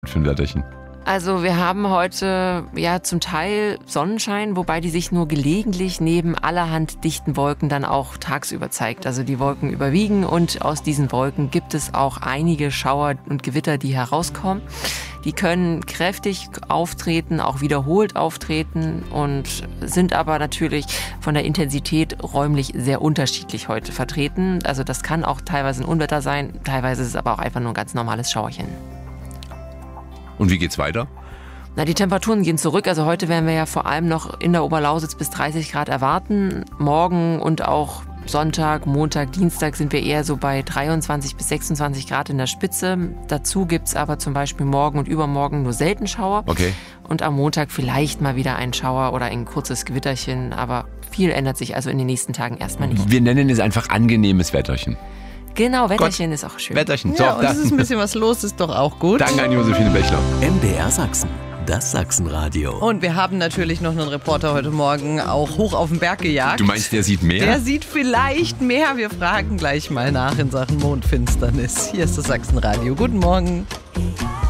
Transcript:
für ein Wetterchen? Also wir haben heute ja zum Teil Sonnenschein, wobei die sich nur gelegentlich neben allerhand dichten Wolken dann auch tagsüber zeigt. Also die Wolken überwiegen und aus diesen Wolken gibt es auch einige Schauer und Gewitter, die herauskommen. Die können kräftig auftreten, auch wiederholt auftreten und sind aber natürlich von der Intensität räumlich sehr unterschiedlich heute vertreten. Also das kann auch teilweise ein Unwetter sein, teilweise ist es aber auch einfach nur ein ganz normales Schauerchen. Und wie geht's weiter? Na, die Temperaturen gehen zurück. Also heute werden wir ja vor allem noch in der Oberlausitz bis 30 Grad erwarten. Morgen und auch Sonntag, Montag, Dienstag sind wir eher so bei 23 bis 26 Grad in der Spitze. Dazu gibt's aber zum Beispiel morgen und übermorgen nur selten Schauer. Okay. Und am Montag vielleicht mal wieder ein Schauer oder ein kurzes Gewitterchen. Aber viel ändert sich also in den nächsten Tagen erstmal nicht. Wir nennen es einfach angenehmes Wetterchen. Genau, Wetterchen ist auch schön. Wetterchen. Ja, und es ist ein bisschen was los, ist doch auch gut. Danke an Josephine Bechler. MDR Sachsen, das Sachsenradio. Und wir haben natürlich noch einen Reporter heute Morgen auch hoch auf den Berg gejagt. Du meinst, der sieht mehr? Der sieht vielleicht mehr. Wir fragen gleich mal nach in Sachen Mondfinsternis. Hier ist das Sachsenradio. Guten Morgen.